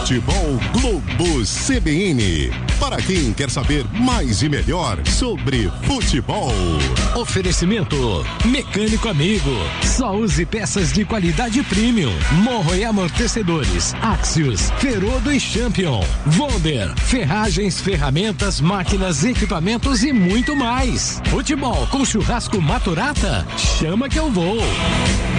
Futebol Globo CBN. Para quem quer saber mais e melhor sobre futebol. Oferecimento Mecânico Amigo. Só use peças de qualidade premium. Morro e amortecedores. Axios, Ferodo e Champion. Vonder, ferragens, ferramentas, máquinas, equipamentos e muito mais. Futebol com churrasco Maturata? Chama que eu vou.